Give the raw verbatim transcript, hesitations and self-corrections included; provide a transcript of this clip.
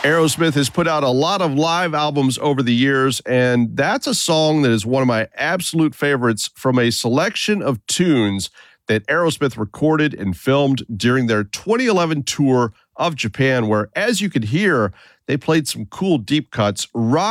Aerosmith has put out a lot of live albums over the years, and that's a song that is one of my absolute favorites from a selection of tunes that Aerosmith recorded and filmed during their twenty eleven tour of Japan, where, as you could hear, they played some cool deep cuts. Rock